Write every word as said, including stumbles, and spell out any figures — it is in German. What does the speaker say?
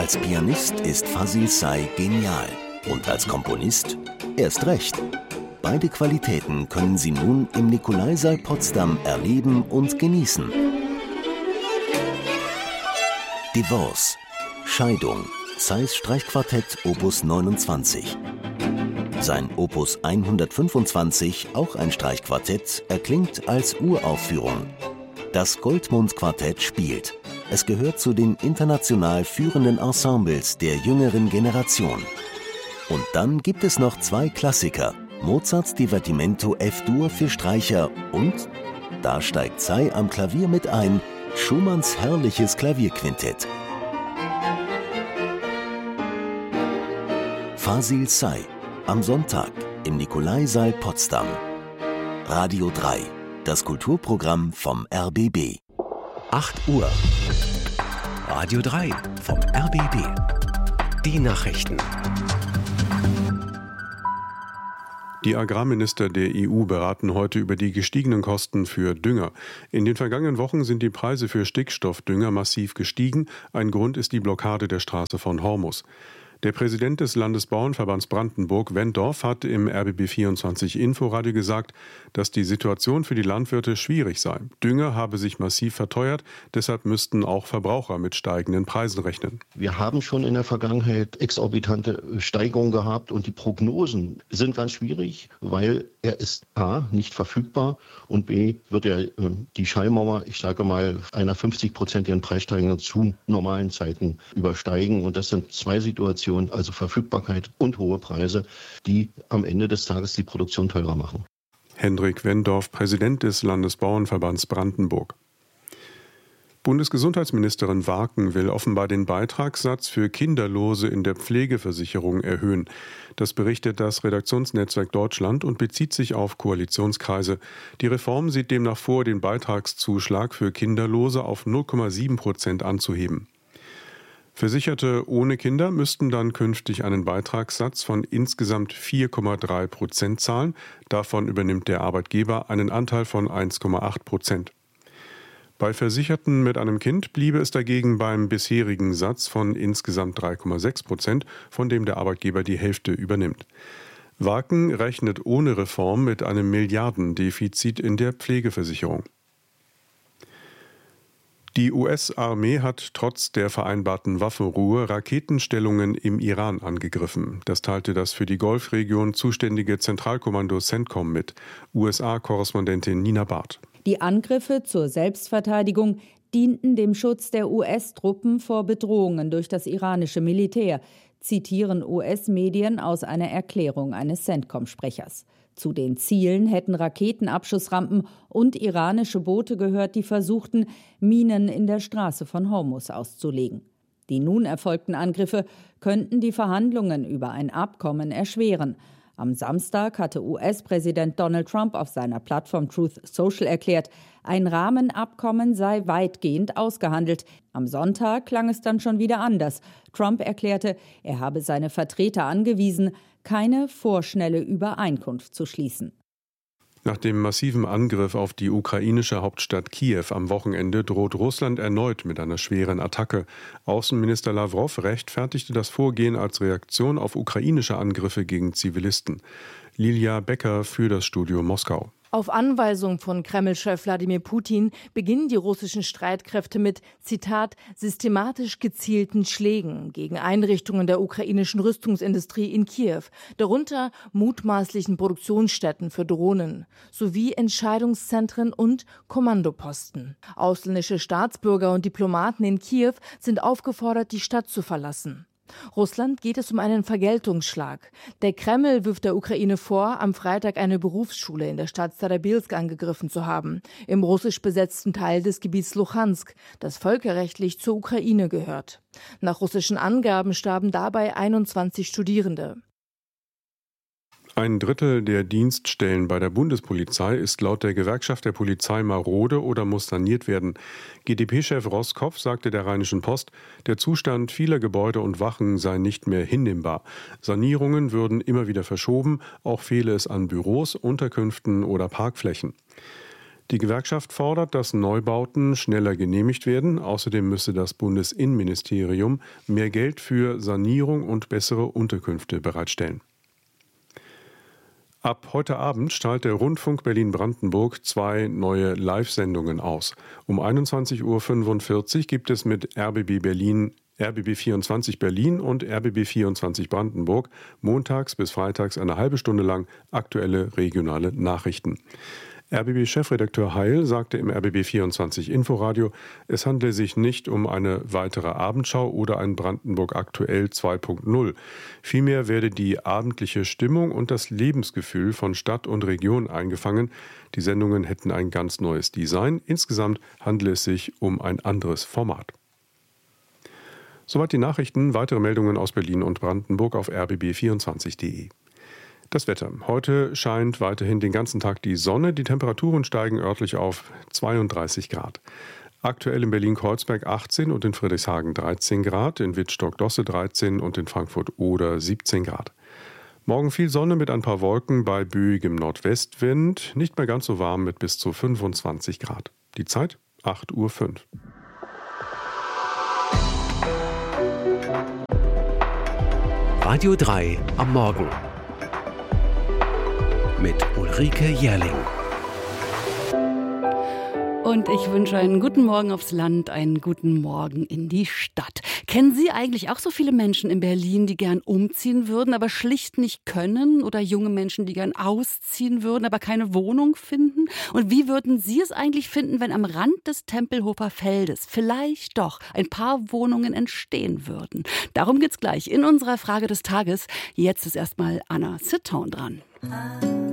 Als Pianist ist Fazil Say genial und als Komponist erst recht. Beide Qualitäten können Sie nun im Nikolaisaal Potsdam erleben und genießen. Divorce, Scheidung, Says Streichquartett Opus neunundzwanzig. Sein Opus hundertfünfundzwanzig, auch ein Streichquartett, erklingt als Uraufführung. Das Goldmund-Quartett spielt. Es gehört zu den international führenden Ensembles der jüngeren Generation. Und dann gibt es noch zwei Klassiker, Mozarts Divertimento F-Dur für Streicher und, da steigt Say am Klavier mit ein, Schumanns herrliches Klavierquintett. Fazil Say, am Sonntag im Nikolaisaal Potsdam. Radio drei, das Kulturprogramm vom R B B. acht Uhr. Radio drei vom R B B. Die Nachrichten. Die Agrarminister der E U beraten heute über die gestiegenen Kosten für Dünger. In den vergangenen Wochen sind die Preise für Stickstoffdünger massiv gestiegen. Ein Grund ist die Blockade der Straße von Hormus. Der Präsident des Landesbauernverbands Brandenburg, Wendorf, hat im R B B vierundzwanzig Inforadio gesagt, dass die Situation für die Landwirte schwierig sei. Dünger habe sich massiv verteuert, deshalb müssten auch Verbraucher mit steigenden Preisen rechnen. Wir haben schon in der Vergangenheit exorbitante Steigerungen gehabt und die Prognosen sind ganz schwierig, weil er ist A, nicht verfügbar und B, wird er die Schallmauer, ich sage mal, einer fünfzig-prozentigen Preissteigerung zu normalen Zeiten übersteigen. Und das sind zwei Situationen, also Verfügbarkeit und hohe Preise, die am Ende des Tages die Produktion teurer machen. Hendrik Wendorf, Präsident des Landesbauernverbands Brandenburg. Bundesgesundheitsministerin Warken will offenbar den Beitragssatz für Kinderlose in der Pflegeversicherung erhöhen. Das berichtet das Redaktionsnetzwerk Deutschland und bezieht sich auf Koalitionskreise. Die Reform sieht demnach vor, den Beitragszuschlag für Kinderlose auf null Komma sieben Prozent anzuheben. Versicherte ohne Kinder müssten dann künftig einen Beitragssatz von insgesamt vier Komma drei Prozent zahlen. Davon übernimmt der Arbeitgeber einen Anteil von eins Komma acht Prozent. Bei Versicherten mit einem Kind bliebe es dagegen beim bisherigen Satz von insgesamt drei Komma sechs Prozent, von dem der Arbeitgeber die Hälfte übernimmt. Warken rechnet ohne Reform mit einem Milliardendefizit in der Pflegeversicherung. Die U S-Armee hat trotz der vereinbarten Waffenruhe Raketenstellungen im Iran angegriffen. Das teilte das für die Golfregion zuständige Zentralkommando CENTCOM mit. U S A-Korrespondentin Nina Barth. Die Angriffe zur Selbstverteidigung dienten dem Schutz der U S-Truppen vor Bedrohungen durch das iranische Militär, zitieren U S-Medien aus einer Erklärung eines CENTCOM-Sprechers. Zu den Zielen hätten Raketenabschussrampen und iranische Boote gehört, die versuchten, Minen in der Straße von Hormus auszulegen. Die nun erfolgten Angriffe könnten die Verhandlungen über ein Abkommen erschweren. Am Samstag hatte U S-Präsident Donald Trump auf seiner Plattform Truth Social erklärt, ein Rahmenabkommen sei weitgehend ausgehandelt. Am Sonntag klang es dann schon wieder anders. Trump erklärte, er habe seine Vertreter angewiesen, keine vorschnelle Übereinkunft zu schließen. Nach dem massiven Angriff auf die ukrainische Hauptstadt Kiew am Wochenende droht Russland erneut mit einer schweren Attacke. Außenminister Lawrow rechtfertigte das Vorgehen als Reaktion auf ukrainische Angriffe gegen Zivilisten. Lilia Becker für das Studio Moskau. Auf Anweisung von Kreml-Chef Wladimir Putin beginnen die russischen Streitkräfte mit, Zitat, systematisch gezielten Schlägen gegen Einrichtungen der ukrainischen Rüstungsindustrie in Kiew, darunter mutmaßlichen Produktionsstätten für Drohnen, sowie Entscheidungszentren und Kommandoposten. Ausländische Staatsbürger und Diplomaten in Kiew sind aufgefordert, die Stadt zu verlassen. Russland geht es um einen Vergeltungsschlag. Der Kreml wirft der Ukraine vor, am Freitag eine Berufsschule in der Stadt Starobilsk angegriffen zu haben, im russisch besetzten Teil des Gebiets Luhansk, das völkerrechtlich zur Ukraine gehört. Nach russischen Angaben starben dabei einundzwanzig Studierende. Ein Drittel der Dienststellen bei der Bundespolizei ist laut der Gewerkschaft der Polizei marode oder muss saniert werden. G d P-Chef Roßkopf sagte der Rheinischen Post, der Zustand vieler Gebäude und Wachen sei nicht mehr hinnehmbar. Sanierungen würden immer wieder verschoben, auch fehle es an Büros, Unterkünften oder Parkflächen. Die Gewerkschaft fordert, dass Neubauten schneller genehmigt werden. Außerdem müsse das Bundesinnenministerium mehr Geld für Sanierung und bessere Unterkünfte bereitstellen. Ab heute Abend strahlt der Rundfunk Berlin-Brandenburg zwei neue Live-Sendungen aus. Um einundzwanzig Uhr fünfundvierzig gibt es mit R B B Berlin, R B B vierundzwanzig Berlin und R B B vierundzwanzig Brandenburg montags bis freitags eine halbe Stunde lang aktuelle regionale Nachrichten. R B B-Chefredakteur Heil sagte im R B B vierundzwanzig Inforadio, es handle sich nicht um eine weitere Abendschau oder ein Brandenburg aktuell zwei Punkt null. Vielmehr werde die abendliche Stimmung und das Lebensgefühl von Stadt und Region eingefangen. Die Sendungen hätten ein ganz neues Design. Insgesamt handle es sich um ein anderes Format. Soweit die Nachrichten. Weitere Meldungen aus Berlin und Brandenburg auf r b b vierundzwanzig punkt de. Das Wetter. Heute scheint weiterhin den ganzen Tag die Sonne. Die Temperaturen steigen örtlich auf zweiunddreißig Grad. Aktuell in Berlin-Kreuzberg achtzehn und in Friedrichshagen dreizehn Grad, in Wittstock-Dosse dreizehn und in Frankfurt-Oder siebzehn Grad. Morgen viel Sonne mit ein paar Wolken bei böigem Nordwestwind. Nicht mehr ganz so warm mit bis zu fünfundzwanzig Grad. Die Zeit acht Uhr fünf. Radio drei am Morgen mit Ulrike Jährling. Und ich wünsche einen guten Morgen aufs Land, einen guten Morgen in die Stadt. Kennen Sie eigentlich auch so viele Menschen in Berlin, die gern umziehen würden, aber schlicht nicht können? Oder junge Menschen, die gern ausziehen würden, aber keine Wohnung finden? Und wie würden Sie es eigentlich finden, wenn am Rand des Tempelhofer Feldes vielleicht doch ein paar Wohnungen entstehen würden? Darum geht's gleich in unserer Frage des Tages. Jetzt ist erstmal Anna Sitton dran.